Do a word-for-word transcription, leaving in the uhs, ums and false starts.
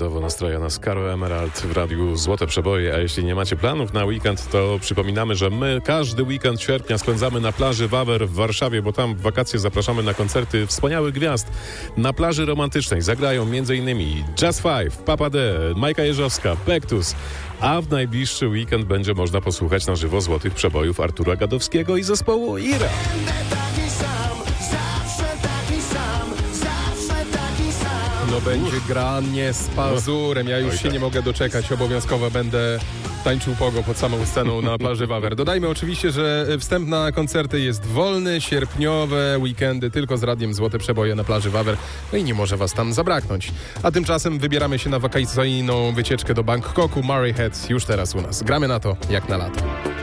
weekendowo nastrojona z Caro Emerald w radiu Złote Przeboje, a jeśli nie macie planów na weekend, to przypominamy, że my każdy weekend sierpnia spędzamy na plaży Wawer w Warszawie, bo tam w wakacje zapraszamy na koncerty wspaniałych gwiazd. Na plaży romantycznej zagrają m.in. Jazz Five, Papa D, Majka Jeżowska, Pektus, a w najbliższy weekend będzie można posłuchać na żywo złotych przebojów Artura Gadowskiego i zespołu Ira. No będzie granie z pazurem. Ja już Oj, się tak. nie mogę doczekać. Obowiązkowo będę tańczył pogo pod samą sceną na plaży Wawer. Dodajmy oczywiście, że wstęp na koncerty jest wolny, sierpniowe weekendy tylko z radiem Złote Przeboje na plaży Wawer. No i nie może was tam zabraknąć. A tymczasem wybieramy się na wakacyjną wycieczkę do Bangkoku. Murray Head już teraz u nas. Gramy na to jak na lato.